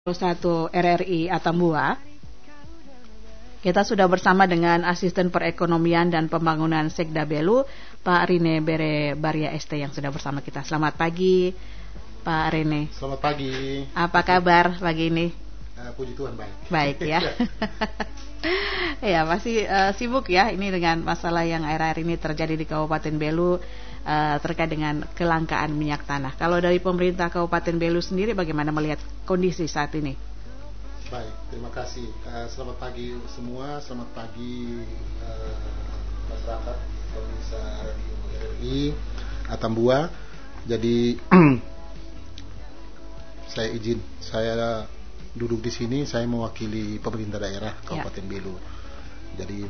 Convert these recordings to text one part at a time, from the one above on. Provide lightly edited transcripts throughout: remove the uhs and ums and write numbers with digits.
1 RRI Atambua. Kita sudah bersama dengan Asisten Perekonomian dan Pembangunan Sekda Belu, Pak Rene Bere Baria ST yang sudah bersama kita. Selamat pagi, Pak Rene. Selamat pagi. Apa kabar pagi ini? Puji Tuhan baik. Baik ya. Ya masih sibuk ya ini dengan masalah yang akhir-akhir ini terjadi di Kabupaten Belu terkait dengan kelangkaan minyak tanah. Kalau dari pemerintah Kabupaten Belu sendiri bagaimana melihat kondisi saat ini? Baik, terima kasih. Selamat pagi semua, selamat pagi masyarakat pemirsa Radio RRI Atambua. Jadi saya duduk di sini, saya mewakili pemerintah daerah Kabupaten Belu. Jadi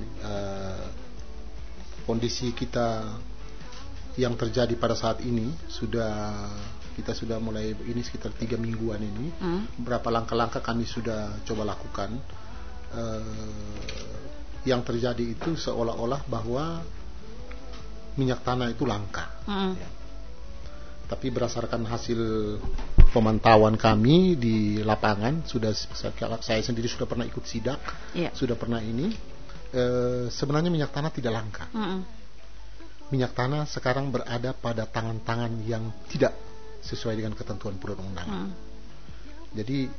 kondisi kita yang terjadi pada saat ini kita sudah mulai ini sekitar 3 mingguan ini. Berapa langkah-langkah kami sudah coba lakukan. Yang terjadi itu seolah-olah bahwa minyak tanah itu langka. Ya. Tapi berdasarkan hasil pemantauan kami di lapangan, saya sendiri sudah pernah ikut sidak, sudah pernah ini. Sebenarnya minyak tanah tidak langka. Minyak tanah sekarang berada pada tangan-tangan yang tidak sesuai dengan ketentuan perundang-undangan. Jadi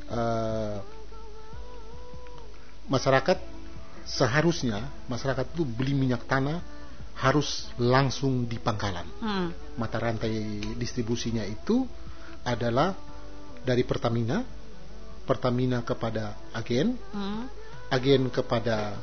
seharusnya masyarakat itu beli minyak tanah harus langsung di pangkalan. Mata rantai distribusinya itu adalah dari Pertamina kepada agen, agen kepada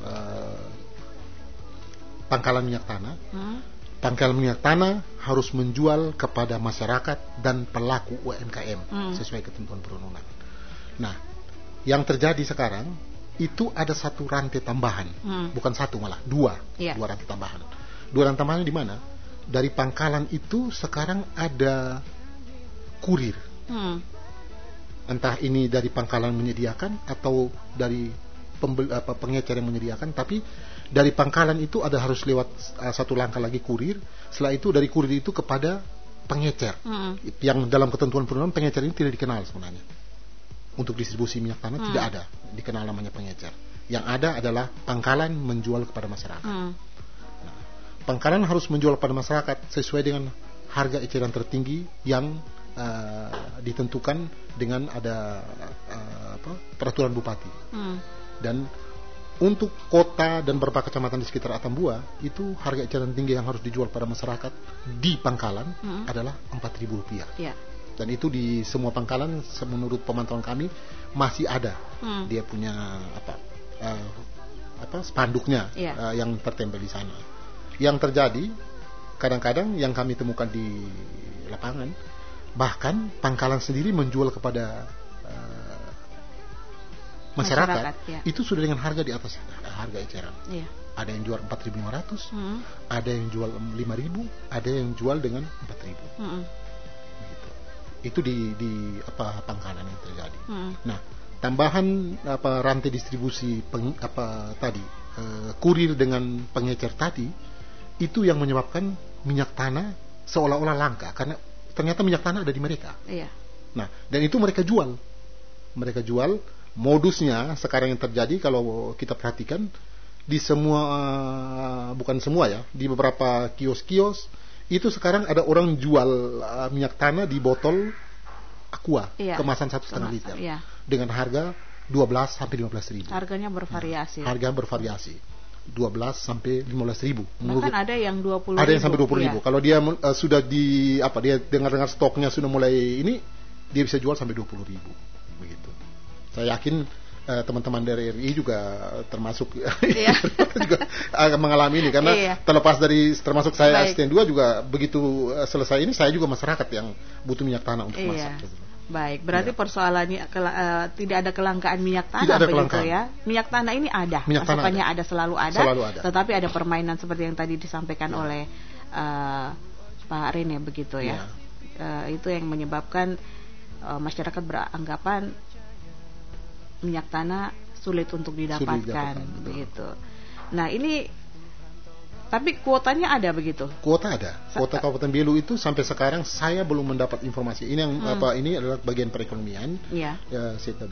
pangkalan minyak tanah. Pangkalan minyak tanah harus menjual kepada masyarakat dan pelaku UMKM sesuai ketentuan perundang-undangan. Nah, yang terjadi sekarang itu ada satu rantai tambahan, bukan satu malah dua rantai tambahan. Dua rantai tambahan di mana? Dari pangkalan itu sekarang ada kurir. Entah ini dari pangkalan menyediakan atau dari pengecer yang menyediakan, tapi dari pangkalan itu harus lewat satu langkah lagi kurir. Setelah itu dari kurir itu kepada pengecer. Yang dalam ketentuan perundang-undangan pengecer ini tidak dikenal sebenarnya. Untuk distribusi minyak tanah tidak ada dikenal namanya pengecer. Yang ada adalah pangkalan menjual kepada masyarakat. Nah, pangkalan harus menjual kepada masyarakat sesuai dengan harga eceran tertinggi yang ditentukan dengan ada peraturan bupati. Dan untuk kota dan beberapa kecamatan di sekitar Atambua itu harga eceran tinggi yang harus dijual pada masyarakat di pangkalan adalah Rp4.000. Dan itu di semua pangkalan menurut pemantauan kami masih ada. Dia punya spanduknya yang tertempel di sana. Yang terjadi kadang-kadang yang kami temukan di lapangan, bahkan pangkalan sendiri menjual kepada masyarakat itu sudah dengan harga di atas harga eceran. Ada yang jual 4.500, ada yang jual 5.000, ada yang jual dengan 4.000. Gitu. Itu di pangkalan yang terjadi. Nah, tambahan rantai distribusi kurir dengan pengecer tadi itu yang menyebabkan minyak tanah seolah-olah langka karena ternyata minyak tanah ada di mereka. Nah, dan itu mereka jual. Modusnya sekarang yang terjadi kalau kita perhatikan di semua, bukan semua ya, di beberapa kios-kios itu sekarang ada orang jual minyak tanah di botol aqua kemasan 1,5 liter dengan harga 12 sampai 15.000. Harganya bervariasi. Harga bervariasi 12 sampai 15.000. Bahkan ada yang 20.000. Ada yang sampai 20.000. Kalau dia sudah dia dengar stoknya sudah mulai ini, dia bisa jual sampai 20.000 begitu. Saya yakin teman-teman dari RRI juga termasuk juga mengalami ini karena terlepas dari termasuk saya asisten 2 juga begitu selesai ini saya juga masyarakat yang butuh minyak tanah untuk masak. Baik, berarti persoalannya tidak ada kelangkaan minyak tanah begitu ya. Minyak tanah ini ada, pasokannya ada selalu ada. Tetapi ada permainan seperti yang tadi disampaikan oleh Pak Rene begitu ya. Itu yang menyebabkan masyarakat beranggapan minyak tanah sulit untuk didapatkan begitu. Nah, ini Tapi kuotanya ada begitu? Kuota ada. Kuota Kabupaten Belu itu sampai sekarang saya belum mendapat informasi. Ini yang ini adalah bagian perekonomian. Iya. Ya, saya